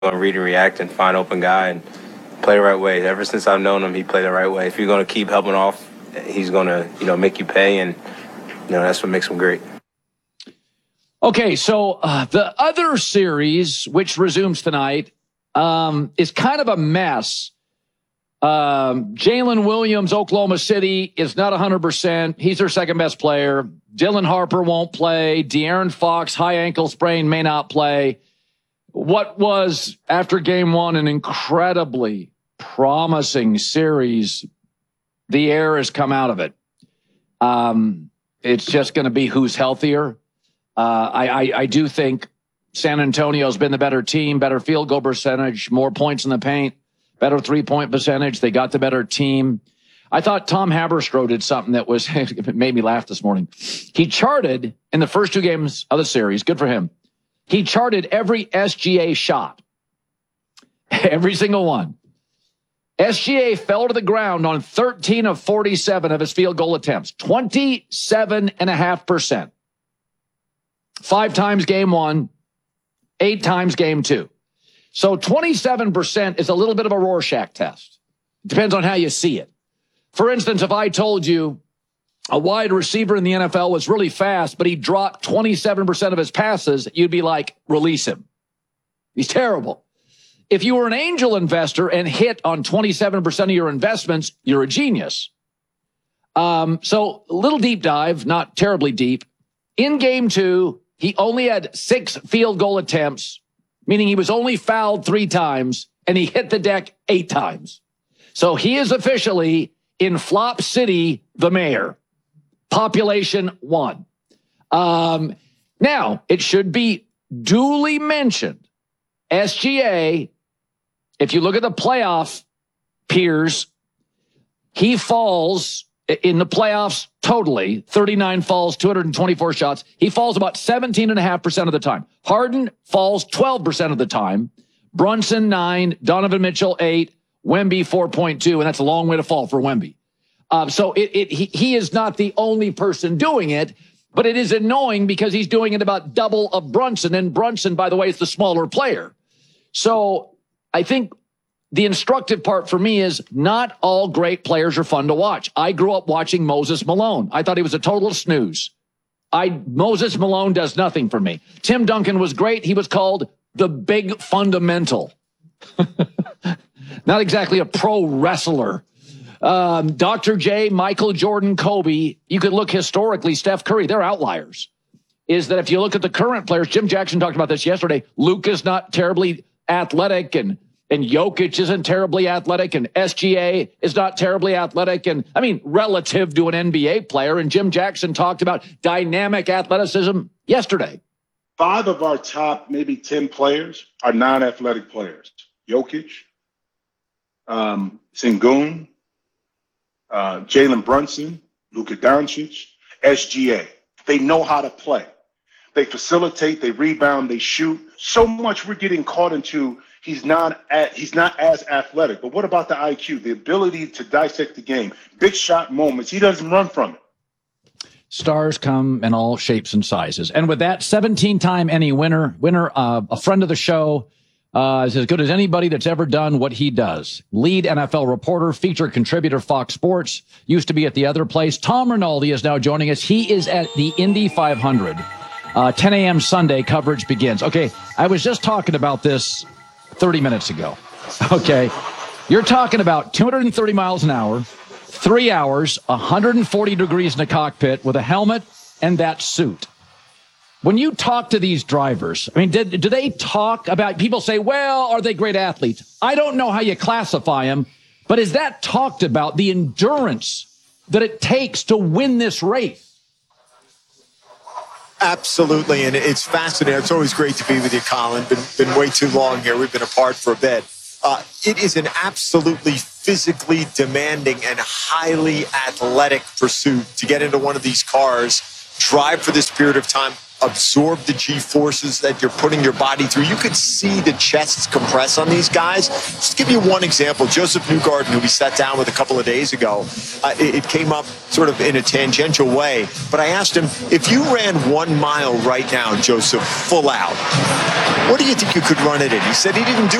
to read and react and find open guy and play the right way. Ever since I've known him, he played the right way. If you're going to keep helping off, he's going to, make you pay, and, that's what makes him great. Okay, so the other series, which resumes tonight, is kind of a mess. Jalen Williams, Oklahoma City, is not 100%. He's their second best player. Dylan Harper won't play. De'Aaron Fox, high ankle sprain, may not play. What was, after game one, an incredibly promising series, the air has come out of it. It's just going to be who's healthier. I do think San Antonio's been the better team, better field goal percentage, more points in the paint, better three-point percentage. They got the better team. I thought Tom Haberstroh did something that was it made me laugh this morning. He charted in the first two games of the series. Good for him. He charted every SGA shot, every single one. SGA fell to the ground on 13 of 47 of his field goal attempts, 27.5%. 5 times game one, 8 times game two. So 27% is a little bit of a Rorschach test. Depends on how you see it. For instance, if I told you a wide receiver in the NFL was really fast, but he dropped 27% of his passes, you'd be like, release him. He's terrible. If you were an angel investor and hit on 27% of your investments, you're a genius. So a little deep dive, not terribly deep. In game two, he only had 6 field goal attempts, meaning he was only fouled 3 times, and he hit the deck 8 times. So he is officially in Flop City, the mayor. Population 1. Now, it should be duly mentioned, SGA, if you look at the playoff peers, he falls in the playoffs totally, 39 falls, 224 shots. He falls about 17.5% of the time. Harden falls 12% of the time. Brunson, 9. Donovan Mitchell, 8. Wemby, 4.2. And that's a long way to fall for Wemby. So he is not the only person doing it, but it is annoying because he's doing it about double of Brunson. And Brunson, by the way, is the smaller player. So I think the instructive part for me is not all great players are fun to watch. I grew up watching Moses Malone. I thought he was a total snooze. Moses Malone does nothing for me. Tim Duncan was great. He was called the big fundamental. Not exactly a pro wrestler. Dr. J, Michael Jordan, Kobe, you could look historically, Steph Curry, they're outliers. Is that if you look at the current players, Jim Jackson talked about this yesterday, Luke is not terribly athletic, and Jokic isn't terribly athletic, and SGA is not terribly athletic, and I mean, relative to an NBA player, and Jim Jackson talked about dynamic athleticism yesterday. 5 of our top maybe 10 players are non-athletic players. Jokic, Sengun, Jalen Brunson, Luka Doncic, SGA. They know how to play. They facilitate, they rebound, they shoot. So much we're getting caught into he's not as athletic. But what about the IQ, the ability to dissect the game, big shot moments? He doesn't run from it. Stars come in all shapes and sizes. And with that, 17-time Emmy winner, a friend of the show, is as good as anybody that's ever done what he does. Lead NFL reporter, feature contributor, Fox Sports, used to be at the other place. Tom Rinaldi is now joining us. He is at the Indy 500. 10 a.m. Sunday coverage begins. Okay, I was just talking about this 30 minutes ago. Okay, you're talking about 230 miles an hour, 3 hours, 140 degrees in the cockpit with a helmet and that suit. When you talk to these drivers, I mean, do they talk about, people say, well, are they great athletes? I don't know how you classify them, but is that talked about, the endurance that it takes to win this race? Absolutely, and it's fascinating. It's always great to be with you, Colin. Been way too long here. We've been apart for a bit. It is an absolutely physically demanding and highly athletic pursuit to get into one of these cars, drive for this period of time. absorb the G-forces that you're putting your body through. You could see the chests compress on these guys. Just to give you one example, Joseph Newgarden, who we sat down with a couple of days ago, it came up sort of in a tangential way, but I asked him, if you ran 1 mile right now, Joseph, full out, what do you think you could run it in? He said he didn't do